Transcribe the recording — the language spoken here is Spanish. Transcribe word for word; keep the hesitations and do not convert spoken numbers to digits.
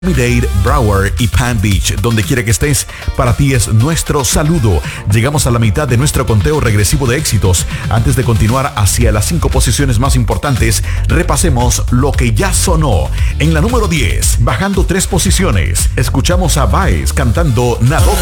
Miami-Dade, Broward y Palm Beach, donde quiera que estés, para ti es nuestro saludo. Llegamos a la mitad de nuestro conteo regresivo de éxitos. Antes de continuar hacia las cinco posiciones más importantes, repasemos lo que ya sonó. En la número diez, bajando tres posiciones, escuchamos a Baez cantando Nadó.